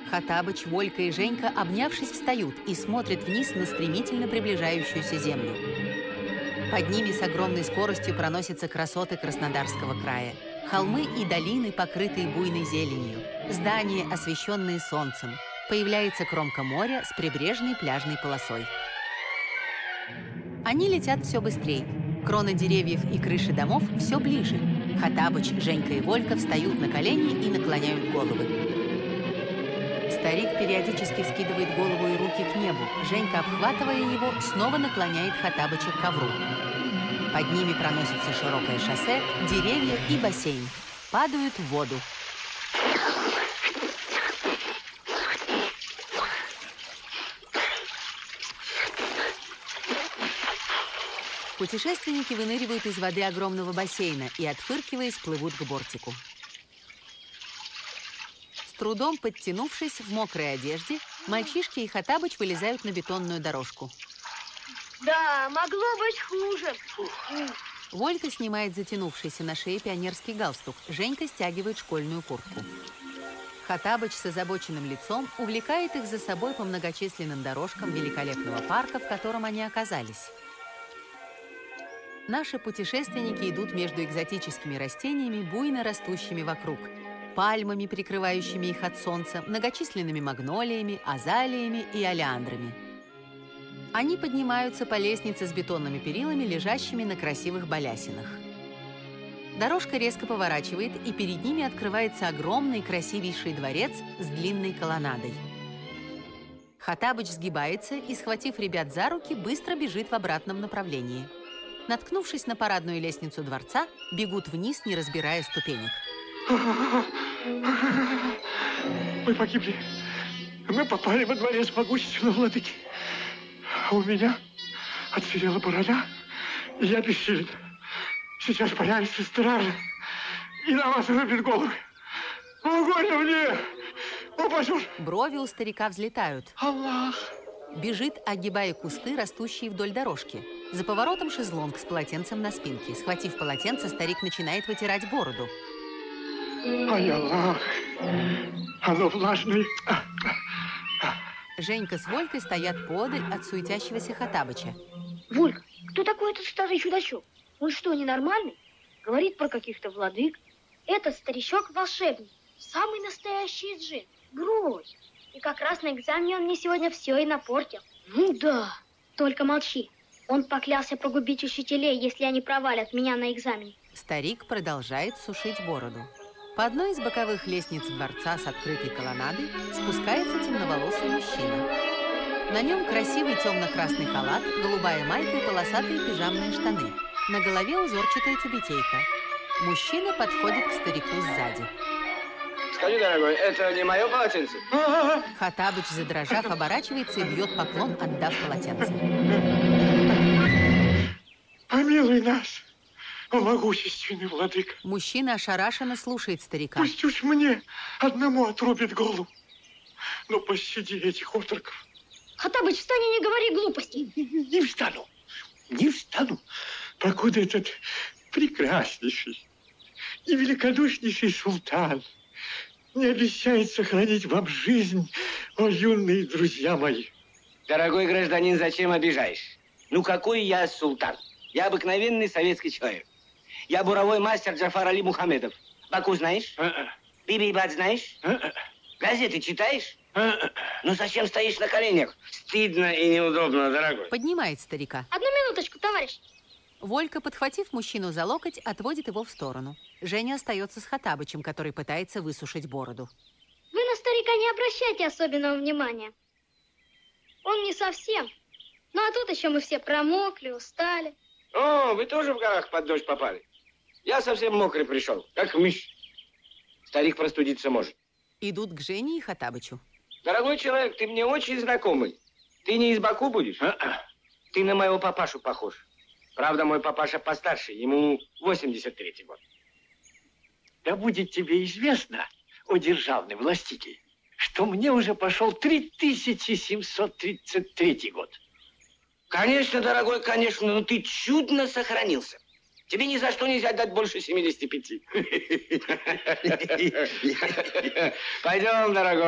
Хоттабыч, Волька и Женька, обнявшись, встают и смотрят вниз на стремительно приближающуюся землю. Под ними с огромной скоростью проносятся красоты Краснодарского края. Холмы и долины, покрытые буйной зеленью. Здания, освещенные солнцем. Появляется кромка моря с прибрежной пляжной полосой. Они летят все быстрее. Кроны деревьев и крыши домов все ближе. Хоттабыч, Женька и Волька встают на колени и наклоняют головы. Старик периодически вскидывает голову и руки к небу. Женька, обхватывая его, снова наклоняет Хоттабыча к ковру. Под ними проносится широкое шоссе, деревья и бассейн. Падают в воду. Путешественники выныривают из воды огромного бассейна и, отфыркиваясь, плывут к бортику. С трудом подтянувшись в мокрой одежде, мальчишки и Хоттабыч вылезают на бетонную дорожку. Да, могло быть хуже. Волька снимает затянувшийся на шее пионерский галстук. Женька стягивает школьную куртку. Хоттабыч с озабоченным лицом увлекает их за собой по многочисленным дорожкам великолепного парка, в котором они оказались. Наши путешественники идут между экзотическими растениями, буйно растущими вокруг. Пальмами, прикрывающими их от солнца, многочисленными магнолиями, азалиями и олеандрами. Они поднимаются по лестнице с бетонными перилами, лежащими на красивых балясинах. Дорожка резко поворачивает, и перед ними открывается огромный красивейший дворец с длинной колоннадой. Хоттабыч сгибается и, схватив ребят за руки, быстро бежит в обратном направлении. Наткнувшись на парадную лестницу дворца, бегут вниз, не разбирая ступенек. Мы погибли. Мы попали во дворец могущественного владыки. А у меня отсырела борода, и я бессилен. Сейчас появится стража, и на вас рубит головы. Угодно мне! Упаду! Брови у старика взлетают. Аллах! Бежит, огибая кусты, растущие вдоль дорожки. За поворотом шезлонг с полотенцем на спинке. Схватив полотенце, старик начинает вытирать бороду. Ай, Аллах! Оно влажное. Женька с Волькой стоят подаль от суетящегося Хоттабыча. Волька, кто такой этот старый чудачок? Он что, ненормальный? Говорит про каких-то владык. Этот старичок-волшебник. Самый настоящий джин. Брось. И как раз на экзамене он мне сегодня все и напортил. Ну да. Только молчи. Он поклялся погубить учителей, если они провалят меня на экзамене. Старик продолжает сушить бороду. По одной из боковых лестниц дворца с открытой колоннадой спускается темноволосый мужчина. На нем красивый темно-красный халат, голубая майка и полосатые пижамные штаны. На голове узорчатая тюбетейка. Мужчина подходит к старику сзади. Скажи, дорогой, это не мое полотенце? Хоттабыч, задрожав, оборачивается и бьет поклон, отдав полотенце. Помилуй нас, о могущественный владыка. Мужчина ошарашенно слушает старика. Пусть уж мне одному отрубит голову. Но пощади этих отроков. Хоттабыч, встань и не говори глупостей. Не встану. Не встану, покуда этот прекраснейший и великодушнейший султан не обещает сохранить вам жизнь, о юные друзья мои. Дорогой гражданин, зачем обижаешь? Ну какой я султан? Я обыкновенный советский человек. Я буровой мастер Джафар Али Мухамедов. Баку знаешь? Биби-бат знаешь? Газеты читаешь? Ну зачем стоишь на коленях? Стыдно и неудобно, дорогой. Поднимает старика. Одну минуточку, товарищ. Волька, подхватив мужчину за локоть, отводит его в сторону. Женя остается с Хоттабычем, который пытается высушить бороду. Вы на старика не обращайте особенного внимания. Он не совсем. Ну а тут еще мы все промокли, устали. О, вы тоже в горах под дождь попали? Я совсем мокрый пришел, как мышь. Старик простудиться может. Идут к Жене и Хоттабычу. Дорогой человек, ты мне очень знакомый. Ты не из Баку будешь? Ты на моего папашу похож. Правда, мой папаша постарше, ему 83-й год. Да будет тебе известно, о державный властитель, что мне уже пошел 3733 год. Конечно, дорогой, конечно, но ты чудно сохранился. Тебе ни за что нельзя дать больше 75. Пойдем, дорогой.